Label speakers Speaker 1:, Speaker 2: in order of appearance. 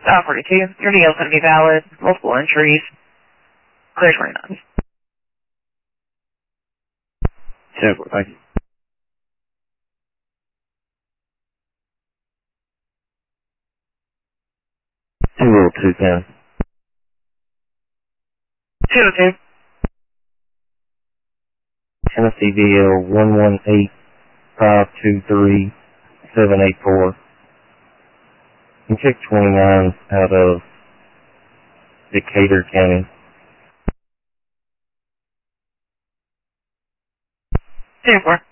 Speaker 1: 42. Your deal is going to be valid. Multiple entries. Clear 29.
Speaker 2: 10-4, thank you. 20210.
Speaker 1: 202.
Speaker 2: Tennessee DL 118-523-784. And check 29 out of Decatur County.
Speaker 1: 2-4.